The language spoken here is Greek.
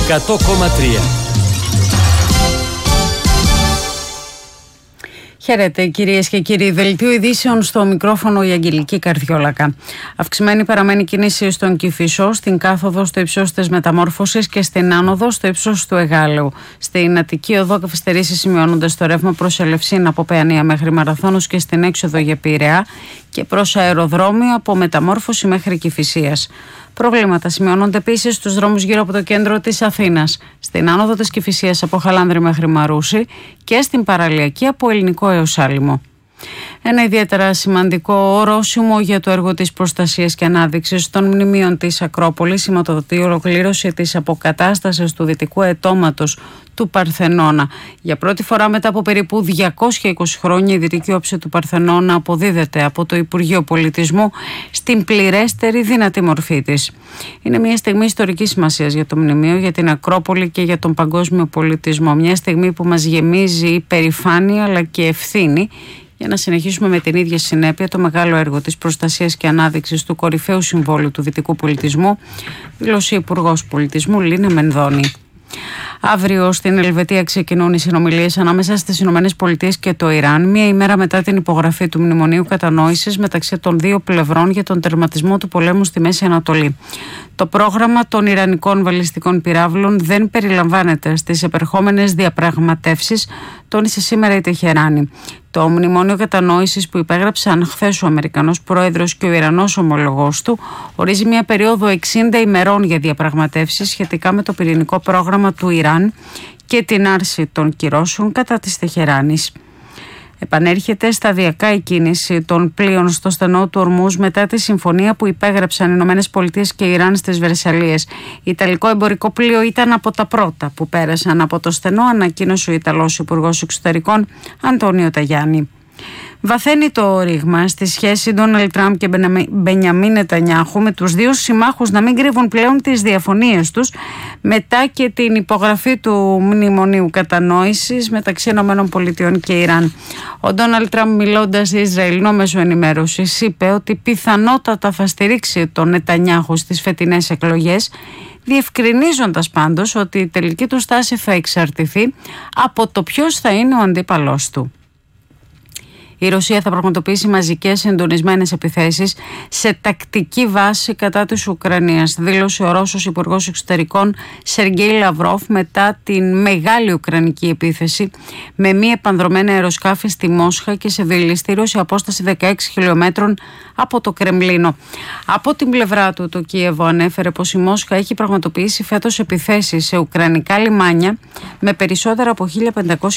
100,3. Χαίρετε κυρίες και κύριοι. Δελτίο ειδήσεων στο μικρόφωνο η Αγγελική Καρδιόλακα. Αυξημένη παραμένει κίνηση στον Κηφισό, στην κάθοδο στο ύψος της Μεταμόρφωσης και στην άνοδο στο ύψος του Εγάλεου. Στην Αττική οδό καθυστερήσεις σημειώνονται στο ρεύμα προς Ελευσίνα από Παιανία μέχρι Μαραθώνους και στην έξοδο για Πειραιά και προς αεροδρόμιο από Μεταμόρφωση μέχρι Κηφισίας. Προβλήματα σημειώνονται επίσης στους δρόμους γύρω από το κέντρο της Αθήνας, στην άνοδο της Κηφισίας από Χαλάνδρη μέχρι Μαρούσι και στην παραλιακή από Ελληνικό έως Άλυμο. Ένα ιδιαίτερα σημαντικό ορόσημο για το έργο της προστασίας και ανάδειξης των μνημείων της Ακρόπολης σηματοδοτεί η ολοκλήρωση της αποκατάστασης του δυτικού αιτώματος του Παρθενώνα. Για πρώτη φορά μετά από περίπου 220 χρόνια η δυτική όψη του Παρθενώνα αποδίδεται από το Υπουργείο Πολιτισμού στην πληρέστερη δυνατή μορφή της. Είναι μια στιγμή ιστορικής σημασίας για το μνημείο, για την Ακρόπολη και για τον παγκόσμιο πολιτισμό. Μια στιγμή που μας γεμίζει υπερηφάνεια αλλά και ευθύνη για να συνεχίσουμε με την ίδια συνέπεια το μεγάλο έργο της προστασίας και ανάδειξης του κορυφαίου συμβόλου του δυτικού πολιτισμού, δήλωσε η Υπουργός Πολιτισμού Λίνα Μενδώνη. Αύριο στην Ελβετία ξεκινούν οι συνομιλίες ανάμεσα στις ΗΠΑ και το Ιράν, μία ημέρα μετά την υπογραφή του Μνημονίου Κατανόησης μεταξύ των δύο πλευρών για τον τερματισμό του πολέμου στη Μέση Ανατολή. Το πρόγραμμα των Ιρανικών βαλιστικών πυράβλων δεν περιλαμβάνεται στις επερχόμενες διαπραγματεύσεις, τόνισε σήμερα η Τεχεράνη. Το Μνημόνιο Κατανόησης που υπέγραψαν χθες ο Αμερικανός Πρόεδρος και ο Ιρανός ομολογός του ορίζει μια περίοδο 60 ημερών για διαπραγματεύσεις σχετικά με το πυρηνικό πρόγραμμα του Ιράν και την άρση των κυρώσεων κατά της Τεχεράνης. Επανέρχεται σταδιακά η κίνηση των πλοίων στο στενό του Ορμούζ μετά τη συμφωνία που υπέγραψαν οι ΗΠΑ και η Ιράν στις Βερσαλλίες. Ιταλικό εμπορικό πλοίο ήταν από τα πρώτα που πέρασαν από το στενό, ανακοίνωσε ο Ιταλός Υπουργός Εξωτερικών Αντώνιο Ταγιάννη. Βαθαίνει το ρήγμα στη σχέση Ντόναλντ Τραμπ και Μπενιαμίν Νετανιάχου, με τους δύο συμμάχους να μην κρύβουν πλέον τις διαφωνίες τους μετά και την υπογραφή του Μνημονίου Κατανόησης μεταξύ ΗΠΑ και Ιράν. Ο Ντόναλντ Τραμπ, μιλώντας σε Ισραηλινό μέσο ενημέρωσης, είπε ότι πιθανότατα θα στηρίξει τον Νετανιάχου στις φετινές εκλογές, διευκρινίζοντας πάντως ότι η τελική του στάση θα εξαρτηθεί από το ποιος θα είναι ο αντίπαλός του. Η Ρωσία θα πραγματοποιήσει μαζικές συντονισμένες επιθέσεις σε τακτική βάση κατά της Ουκρανίας, δήλωσε ο Ρώσος Υπουργός Εξωτερικών Σεργέη Λαυρόφ μετά την μεγάλη ουκρανική επίθεση με μη επανδρομένα αεροσκάφη στη Μόσχα και σε δηληστήριο σε απόσταση 16 χιλιόμετρων από το Κρεμλίνο. Από την πλευρά του, το Κίεβο ανέφερε πως η Μόσχα έχει πραγματοποιήσει φέτος επιθέσεις σε ουκρανικά λιμάνια με περισσότερα από 1.500